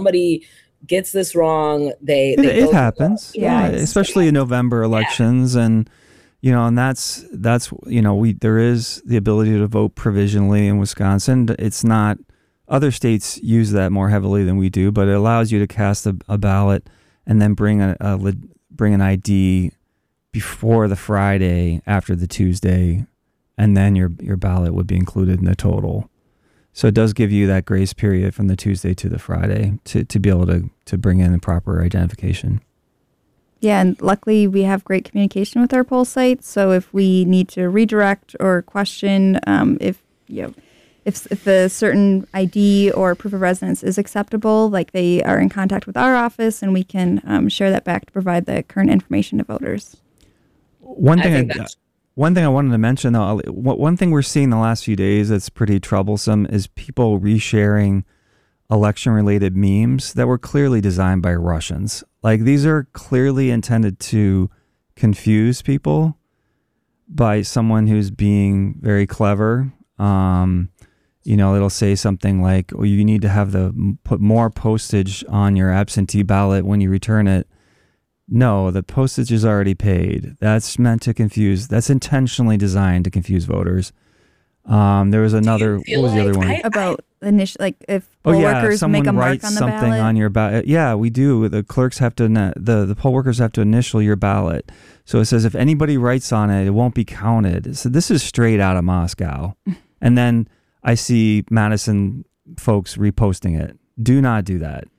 somebody gets this wrong, it happens. Yeah, especially in November elections. And, and that's, there is the ability to vote provisionally in Wisconsin. It's not, other states use that more heavily than we do, but it allows you to cast a ballot and then bring an ID before the Friday after the Tuesday, and then your ballot would be included in the total. So it does give you that grace period from the Tuesday to the Friday to be able to bring in the proper identification. Yeah, and luckily we have great communication with our poll sites. So if we need to redirect or question if a certain ID or proof of residence is acceptable, like they are in contact with our office, and we can share that back to provide the current information to voters. One thing I wanted to mention, though, one thing we're seeing the last few days that's pretty troublesome is people resharing election-related memes that were clearly designed by Russians. Like, these are clearly intended to confuse people by someone who's being very clever. It'll say something like, "Oh, you need to put more postage on your absentee ballot when you return it." No, the postage is already paid. That's meant to confuse. That's intentionally designed to confuse voters. There was another. What was the other one? About initial, like if poll workers make a mark on the something ballot. on your ballot. Yeah, we do. The clerks have to. The poll workers have to initial your ballot. So it says if anybody writes on it, it won't be counted. So this is straight out of Moscow. And then I see Madison folks reposting it. Do not do that.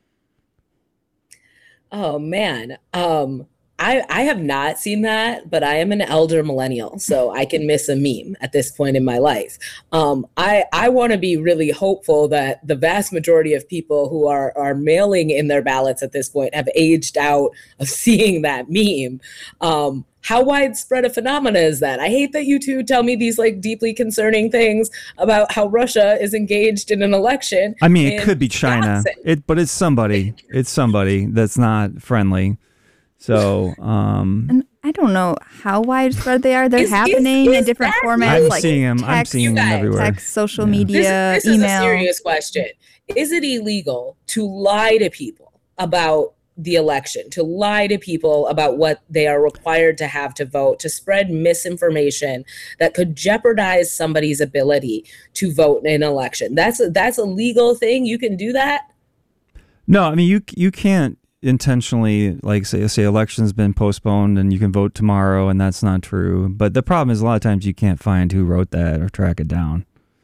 Oh man. I have not seen that, but I am an elder millennial, so I can miss a meme at this point in my life. I want to be really hopeful that the vast majority of people who are mailing in their ballots at this point have aged out of seeing that meme. How widespread a phenomena is that? I hate that you two tell me these like deeply concerning things about how Russia is engaged in an election. I mean, it could be China, but it's somebody. It's somebody that's not friendly. So, and I don't know how widespread they are. They're happening in different formats. I'm like seeing them. text, I'm seeing them everywhere. Text, social media, this email. Is a serious question. Is it illegal to lie to people about the election, to lie to people about what they are required to have to vote, to spread misinformation that could jeopardize somebody's ability to vote in an election? That's a legal thing. You can do that? No, I mean, you can't intentionally, like, say election's been postponed and you can vote tomorrow, and that's not true. But the problem is a lot of times you can't find who wrote that or track it down.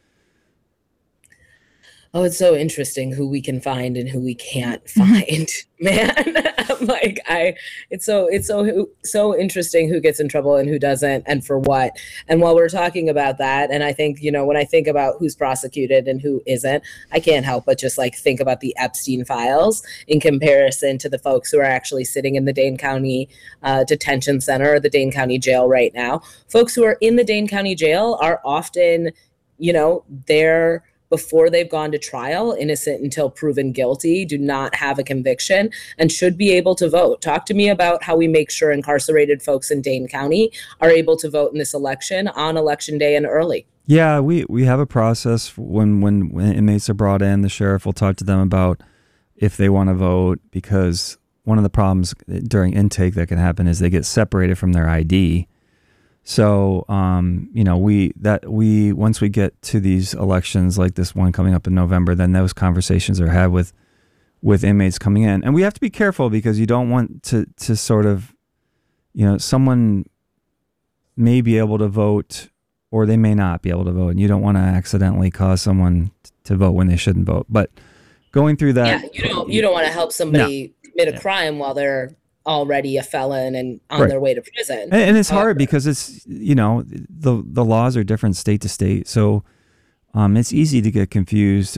Oh, it's so interesting who we can find and who we can't find, man. It's so interesting who gets in trouble and who doesn't, and for what. And while we're talking about that, and I think, when I think about who's prosecuted and who isn't, I can't help but just like think about the Epstein files in comparison to the folks who are actually sitting in the Dane County detention center or the Dane County jail right now. Folks who are in the Dane County jail are often, they're, before they've gone to trial, innocent until proven guilty, do not have a conviction, and should be able to vote. Talk to me about how we make sure incarcerated folks in Dane County are able to vote in this election on election day and early. Yeah, we have a process when inmates are brought in. The sheriff will talk to them about if they want to vote, because one of the problems during intake that can happen is they get separated from their ID. So, once we get to these elections like this one coming up in November, then those conversations are had with inmates coming in. And we have to be careful because you don't want to sort of, someone may be able to vote or they may not be able to vote. And you don't want to accidentally cause someone to vote when they shouldn't vote. But going through that. Yeah, you don't want to help somebody commit a crime while they're already a felon and on their way to prison. And it's hard because it's, the laws are different state to state. So it's easy to get confused.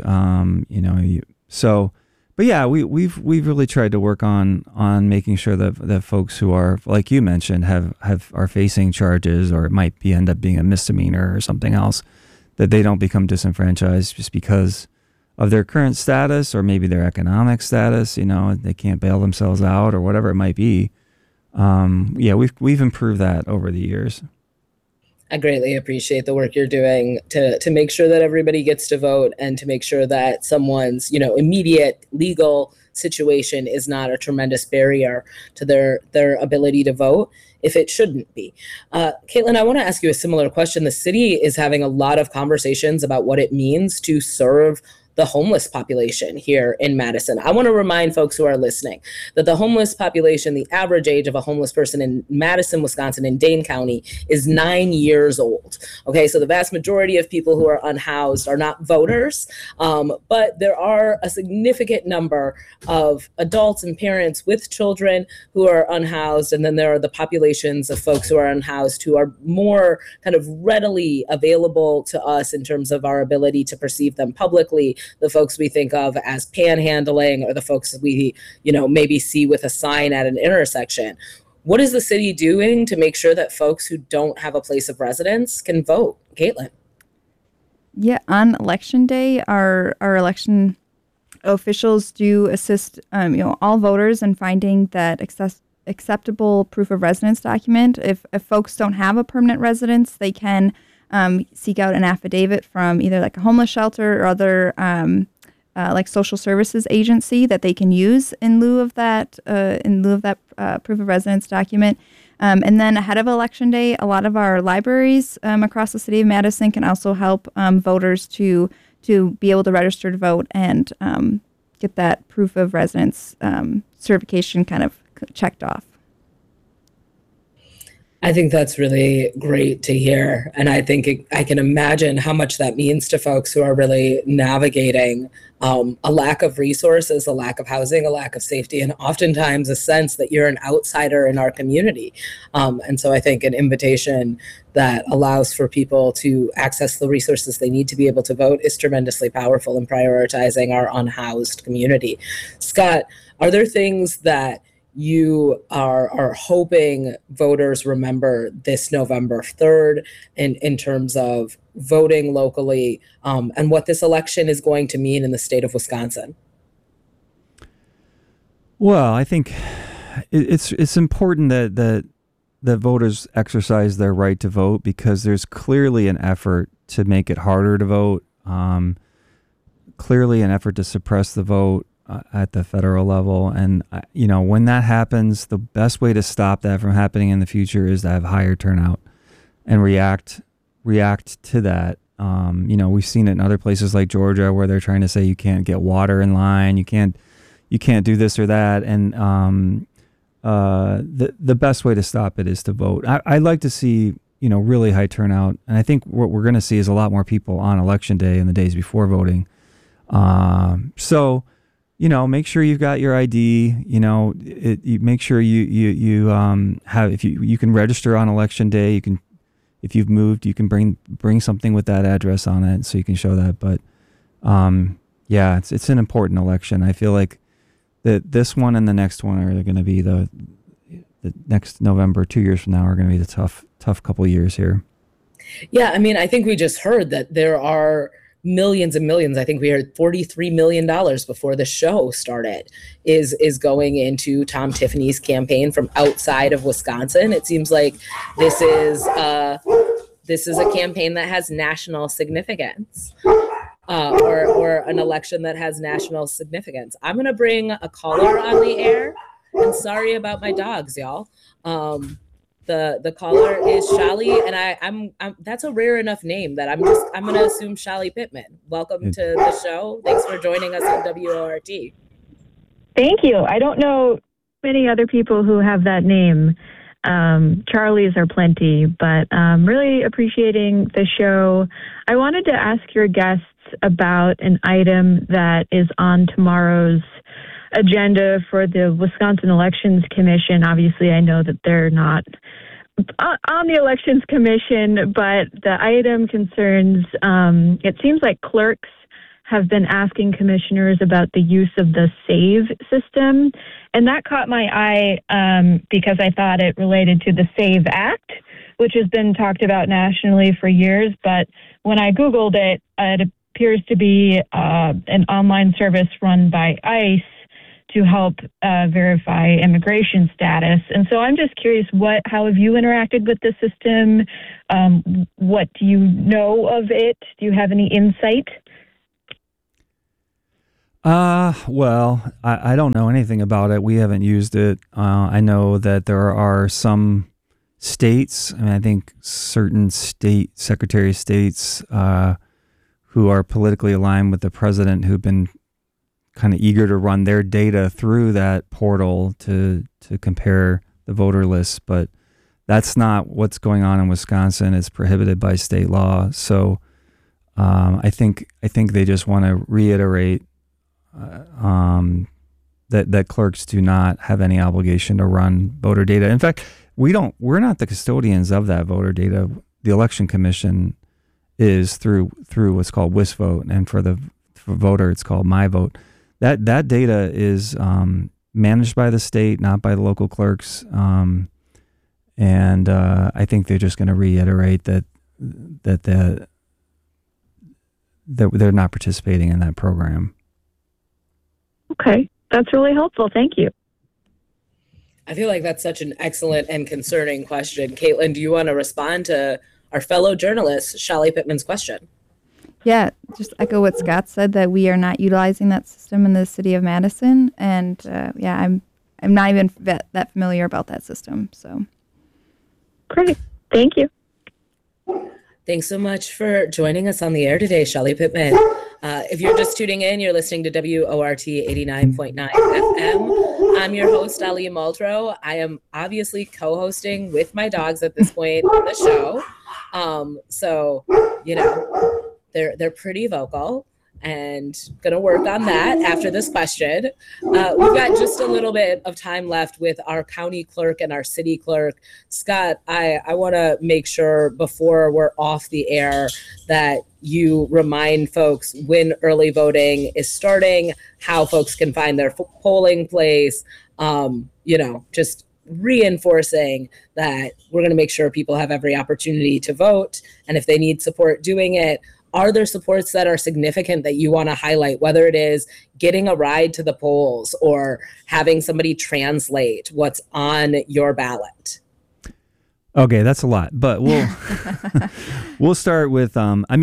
But yeah, we've really tried to work on making sure that folks who are, like you mentioned, are facing charges, or it might end up being a misdemeanor or something else, that they don't become disenfranchised just because of their current status or maybe their economic status. They can't bail themselves out or whatever it might be. We've improved that over the years. I greatly appreciate the work you're doing to make sure that everybody gets to vote and to make sure that someone's, immediate legal situation is not a tremendous barrier to their ability to vote if it shouldn't be. Caitlin, I want to ask you a similar question. The city is having a lot of conversations about what it means to serve the homeless population here in Madison. I want to remind folks who are listening that the homeless population, the average age of a homeless person in Madison, Wisconsin, in Dane County is 9 years old. Okay, so the vast majority of people who are unhoused are not voters, but there are a significant number of adults and parents with children who are unhoused, and then there are the populations of folks who are unhoused who are more kind of readily available to us in terms of our ability to perceive them publicly, the folks we think of as panhandling, or the folks we, maybe see with a sign at an intersection. What is the city doing to make sure that folks who don't have a place of residence can vote? Caitlin? Yeah, on election day, our election officials do assist, all voters in finding that acceptable proof of residence document. If folks don't have a permanent residence, they can seek out an affidavit from either like a homeless shelter or other like social services agency that they can use in lieu of that proof of residence document. And then ahead of Election Day, a lot of our libraries across the city of Madison can also help voters to be able to register to vote and get that proof of residence certification kind of checked off. I think that's really great to hear. And I think I can imagine how much that means to folks who are really navigating a lack of resources, a lack of housing, a lack of safety, and oftentimes a sense that you're an outsider in our community. And so I think an invitation that allows for people to access the resources they need to be able to vote is tremendously powerful in prioritizing our unhoused community. Scott, are there things that you are hoping voters remember this November 3rd in terms of voting locally and what this election is going to mean in the state of Wisconsin? Well, I think it's important that voters exercise their right to vote, because there's clearly an effort to make it harder to vote, clearly an effort to suppress the vote at the federal level. And, when that happens, the best way to stop that from happening in the future is to have higher turnout and react to that. We've seen it in other places like Georgia, where they're trying to say you can't get water in line, you can't do this or that. And the best way to stop it is to vote. I'd like to see, really high turnout. And I think what we're going to see is a lot more people on Election Day and the days before voting. So make sure you've got your ID. You make sure you have, if you can register on Election Day. You can, if you've moved, you can bring something with that address on it, so you can show that. But it's an important election. I feel like that this one and the next one are going to be the next November, 2 years from now, are going to be the tough couple of years here. Yeah, I think we just heard that there are millions and millions. I think we heard $43 million before the show started is going into Tom Tiffany's campaign from outside of Wisconsin. It seems like this is a campaign that has national significance, or an election that has national significance. I'm going to bring a caller on the air, and sorry about my dogs, y'all. The caller is Shali, and I'm that's a rare enough name that I'm going to assume Shali Pittman. Welcome to the show. Thanks for joining us on WORT. Thank you. I don't know many other people who have that name. Charlies are plenty, but really appreciating the show. I wanted to ask your guests about an item that is on tomorrow's agenda for the Wisconsin Elections Commission. Obviously, I know that they're not on the Elections Commission, but the item concerns, it seems like clerks have been asking commissioners about the use of the SAVE system. And that caught my eye because I thought it related to the SAVE Act, which has been talked about nationally for years. But when I Googled it, it appears to be an online service run by ICE to help verify immigration status. And so I'm just curious, how have you interacted with the system? What do you know of it? Do you have any insight? Well, I don't know anything about it. We haven't used it. I know that there are some states, and I think certain state secretary of states who are politically aligned with the president, who've been kind of eager to run their data through that portal to compare the voter lists. But that's not what's going on in Wisconsin. It's prohibited by state law. So I think they just want to reiterate that clerks do not have any obligation to run voter data. In fact, we're not the custodians of that voter data. The Election Commission is through what's called WisVote, and for voter it's called MyVote. That data is managed by the state, not by the local clerks. And I think they're just going to reiterate that they're not participating in that program. Okay, that's really helpful. Thank you. I feel like that's such an excellent and concerning question. Caitlin, do you want to respond to our fellow journalist, Shelly Pittman's question? Yeah, just echo what Scott said, that we are not utilizing that system in the city of Madison. And I'm not even that familiar about that system. So great. Thank you. Thanks so much for joining us on the air today, Shelly Pittman. If you're just tuning in, you're listening to WORT 89.9 FM. I'm your host, Ali Muldrow. I am obviously co-hosting with my dogs at this point on the show. So, they're pretty vocal, and gonna work on that after this question. We've got just a little bit of time left with our county clerk and our city clerk. Scott, I want to make sure before we're off the air that you remind folks when early voting is starting, how folks can find their polling place, just reinforcing that we're going to make sure people have every opportunity to vote. And if they need support doing it, are there supports that are significant that you want to highlight, whether it is getting a ride to the polls or having somebody translate what's on your ballot? Okay, that's a lot, but we'll start with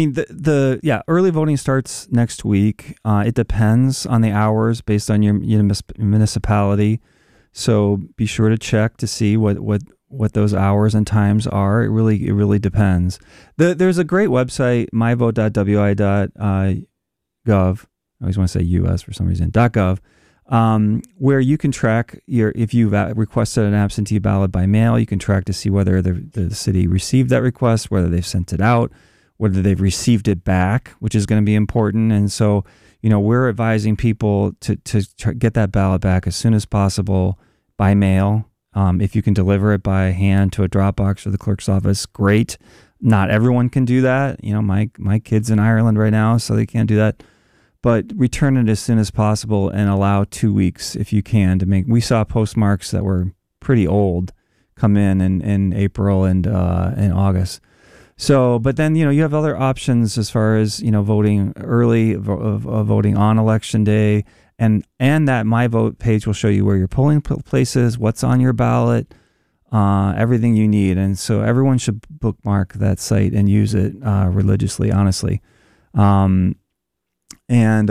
early voting starts next week. It depends on the hours based on your municipality, so be sure to check to see what those hours and times are. It really depends. There's a great website, myvote.wi.gov. I always want to say US for some reason, .gov, where you can track if you've requested an absentee ballot by mail, you can track to see whether the city received that request, whether they've sent it out, whether they've received it back, which is going to be important. And so, we're advising people to get that ballot back as soon as possible by mail. If you can deliver it by hand to a drop box or the clerk's office, great. Not everyone can do that. My kid's in Ireland right now, so they can't do that. But return it as soon as possible and allow 2 weeks if you can to make. We saw postmarks that were pretty old come in April and August. So, but then you have other options as far as voting early, voting on election day. And that My Vote page will show you where your polling place is, what's on your ballot, everything you need. And so everyone should bookmark that site and use it religiously, honestly. I don't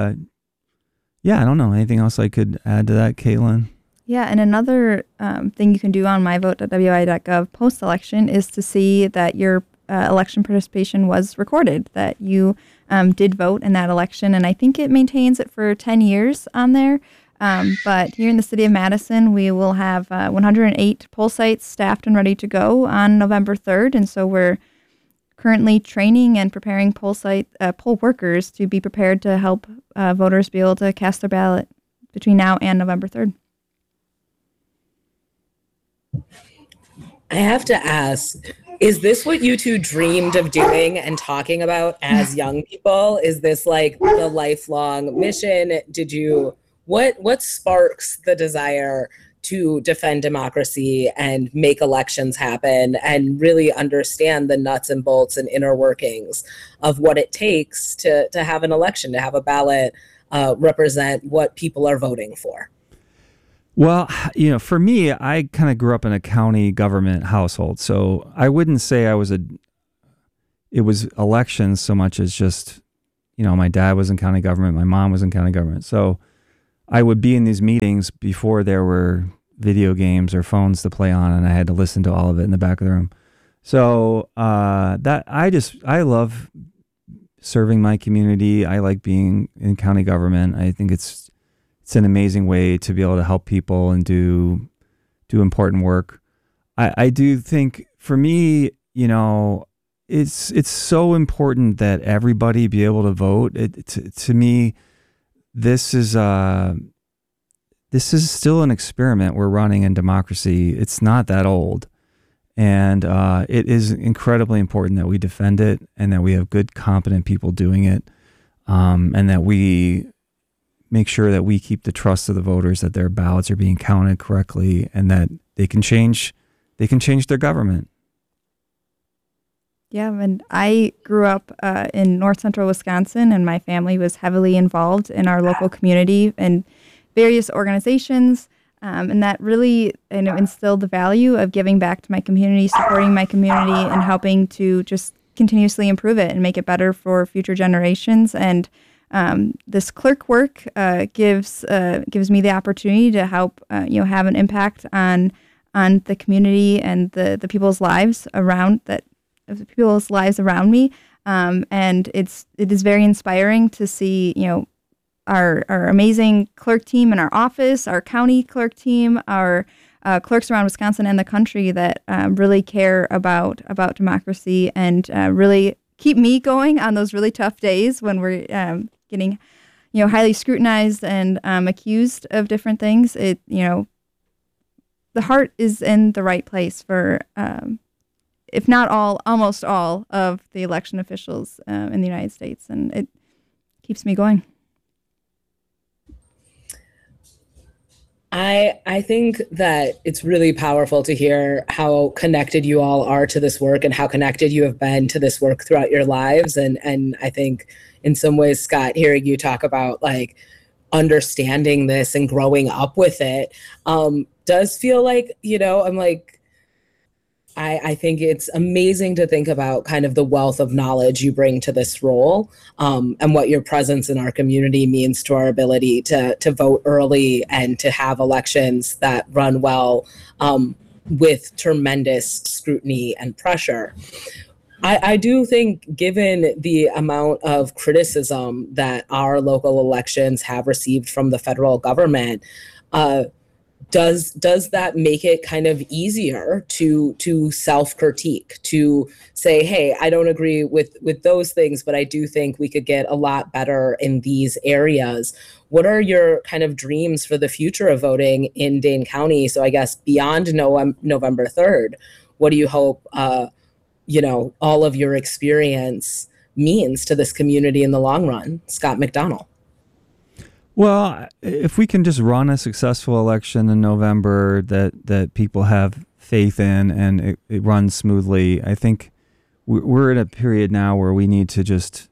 know. Anything else I could add to that, Caitlin? Yeah, and another thing you can do on myvote.wi.gov post-election is to see that your election participation was recorded, that you did vote in that election. And I think it maintains it for 10 years on there. But here in the city of Madison, we will have 108 poll sites staffed and ready to go on November 3rd. And so we're currently training and preparing poll workers to be prepared to help voters be able to cast their ballot between now and November 3rd. I have to ask, is this what you two dreamed of doing and talking about as young people? Is this like the lifelong mission? What sparks the desire to defend democracy and make elections happen and really understand the nuts and bolts and inner workings of what it takes to have an election, to have a ballot represent what people are voting for? Well, for me, I kind of grew up in a county government household, so I wouldn't say it was elections so much as just, my dad was in county government, my mom was in county government. So I would be in these meetings before there were video games or phones to play on, and I had to listen to all of it in the back of the room. So I love serving my community. I like being in county government. I think it's an amazing way to be able to help people and do important work. I do think for me, it's so important that everybody be able to vote. To me, this is still an experiment we're running in democracy. It's not that old. And it is incredibly important that we defend it and that we have good, competent people doing it, and that we make sure that we keep the trust of the voters, that their ballots are being counted correctly, and that they can change their government. Yeah, and I grew up in north central Wisconsin, and my family was heavily involved in our local community and various organizations, and that really instilled the value of giving back to my community, supporting my community, and helping to just continuously improve it and make it better for future generations. And this clerk work gives me the opportunity to help have an impact on the community and the people's lives around me, and it is very inspiring to see our amazing clerk team in our office, our county clerk team, our clerks around Wisconsin and the country that really care about democracy and really keep me going on those really tough days when we're getting highly scrutinized and accused of different things. The heart is in the right place for if not all, almost all of the election officials in the United States, and it keeps me going. I think that it's really powerful to hear how connected you all are to this work and how connected you have been to this work throughout your lives. And I think in some ways, Scott, hearing you talk about like understanding this and growing up with it does feel like, I'm like, I think it's amazing to think about kind of the wealth of knowledge you bring to this role, and what your presence in our community means to our ability to vote early and to have elections that run well, with tremendous scrutiny and pressure. I do think, given the amount of criticism that our local elections have received from the federal government, does that make it kind of easier to self-critique, to say, hey, I don't agree with those things, but I do think we could get a lot better in these areas? What are your kind of dreams for the future of voting in Dane County? So I guess beyond November 3rd, what do you hope, all of your experience means to this community in the long run? Scott McDonell. Well, if we can just run a successful election in November that people have faith in and it runs smoothly, I think we're in a period now where we need to just,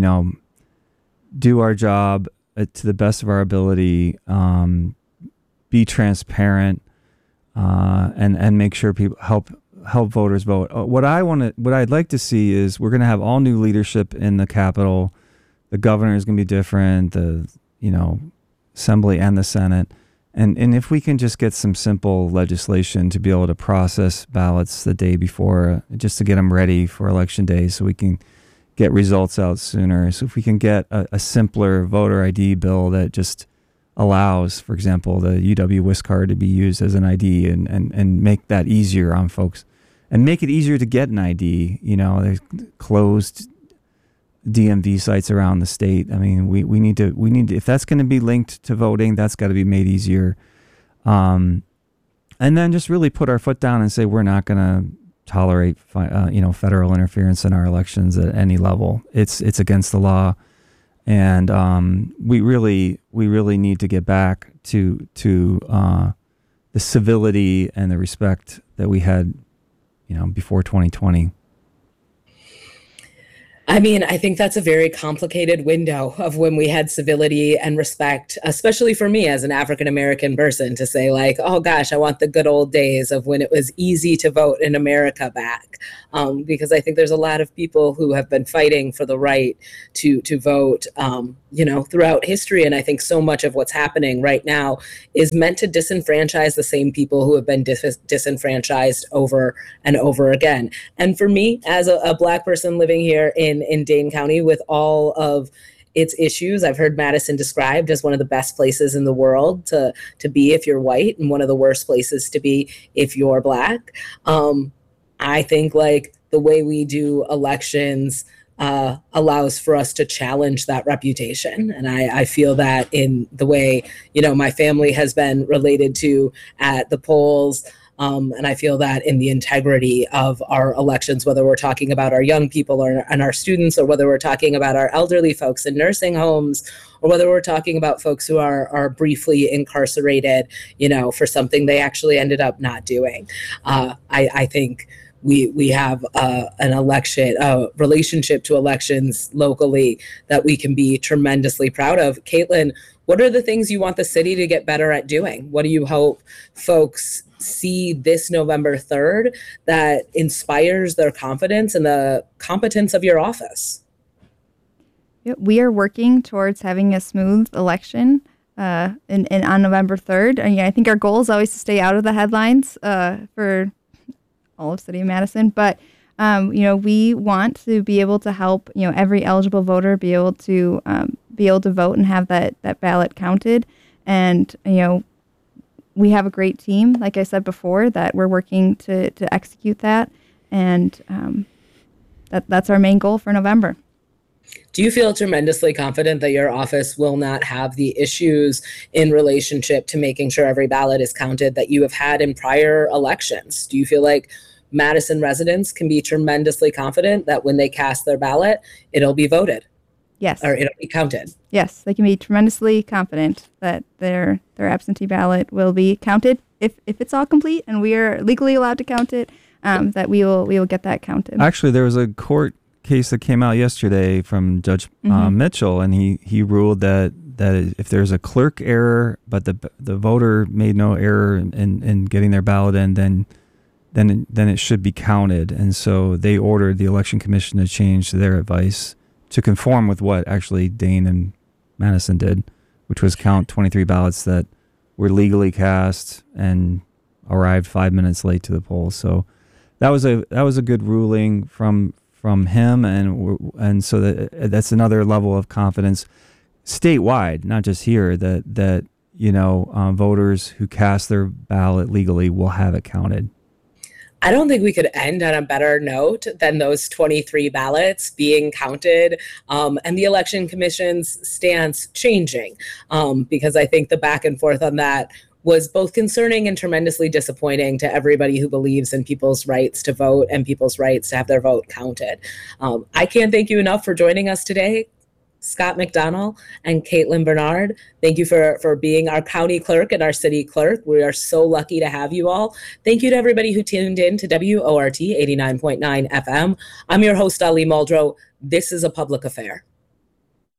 do our job to the best of our ability, be transparent, and make sure people help voters vote. What I'd like to see is we're going to have all new leadership in the Capitol. The governor is going to be different. The Assembly and the Senate. And if we can just get some simple legislation to be able to process ballots the day before, just to get them ready for election day so we can get results out sooner. So if we can get a simpler voter ID bill that just allows, for example, the UW-WIS card to be used as an ID and make that easier on folks. And make it easier to get an ID. There's closed DMV sites around the state. I mean, we need to, if that's going to be linked to voting, that's got to be made easier. And then just really put our foot down and say, we're not going to tolerate, federal interference in our elections at any level. It's against the law. And we really need to get back to the civility and the respect that we had, before 2020. I mean, I think that's a very complicated window of when we had civility and respect, especially for me as an African-American person, to say like, oh gosh, I want the good old days of when it was easy to vote in America back. Because I think there's a lot of people who have been fighting for the right to vote, throughout history. And I think so much of what's happening right now is meant to disenfranchise the same people who have been disenfranchised over and over again. And for me, as a Black person living here in Dane County with all of its issues, I've heard Madison described as one of the best places in the world to be if you're white, and one of the worst places to be if you're Black. I think like the way we do elections allows for us to challenge that reputation. And I feel that in the way, my family has been related to at the polls. And I feel that in the integrity of our elections, whether we're talking about our young people and our students, or whether we're talking about our elderly folks in nursing homes, or whether we're talking about folks who are briefly incarcerated, for something they actually ended up not doing. I think we have a relationship to elections locally that we can be tremendously proud of. Caitlin, what are the things you want the city to get better at doing? What do you hope folks see this November 3rd that inspires their confidence in the competence of your office? We are working towards having a smooth election on November 3rd. And I think our goal is always to stay out of the headlines for all of City of Madison. But, we want to be able to help, every eligible voter be able to vote and have that ballot counted. And, we have a great team, like I said before, that we're working to execute that. And that's our main goal for November. Do you feel tremendously confident that your office will not have the issues in relationship to making sure every ballot is counted that you have had in prior elections? Do you feel like Madison residents can be tremendously confident that when they cast their ballot, it'll be voted? Yes. Or it'll be counted? Yes, they can be tremendously confident that their absentee ballot will be counted if it's all complete and we are legally allowed to count it, that we will get that counted. Actually, there was a court case that came out yesterday from Judge Mitchell, and he ruled that if there's a clerk error, but the voter made no error in getting their ballot in, then it should be counted. And so they ordered the Election Commission to change their advice to conform with what actually Dane and Madison did, which was count 23 ballots that were legally cast and arrived 5 minutes late to the polls. So that was a good ruling from him, and so that's another level of confidence statewide, not just here, that voters who cast their ballot legally will have it counted. I don't think we could end on a better note than those 23 ballots being counted, and the Election Commission's stance changing, because I think the back and forth on that was both concerning and tremendously disappointing to everybody who believes in people's rights to vote and people's rights to have their vote counted. I can't thank you enough for joining us today, Scott McDonnell and Caitlin Bernard. Thank you for being our county clerk and our city clerk. We are so lucky to have you all. Thank you to everybody who tuned in to WORT 89.9 FM. I'm your host, Ali Muldrow. This is a public affair.